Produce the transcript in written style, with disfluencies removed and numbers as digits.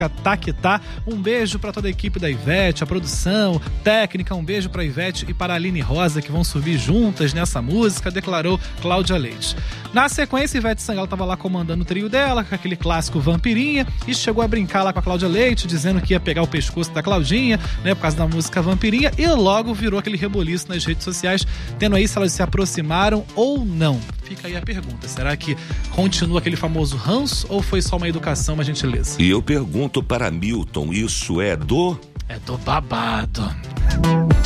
Taquitá. Um beijo para toda a equipe da Ivete, a produção, técnica, um beijo para Ivete e para a Aline Rosa, que vão subir juntas nessa música, declarou Cláudia Leite. Na sequência, Ivete Sangalo estava lá comandando o trio dela, com aquele clássico Vampirinha, e chegou a brincar lá com a Cláudia Leite, dizendo que ia pegar o pescoço da Claudinha, né, por causa da música Vampirinha, e logo virou aquele reboliço nas redes sociais, tendo aí se elas se aproximaram ou não. Fica aí a pergunta, será que continua aquele famoso ranço ou foi só uma educação, uma gentileza? E eu pergunto para Milton, isso é do... É do babado.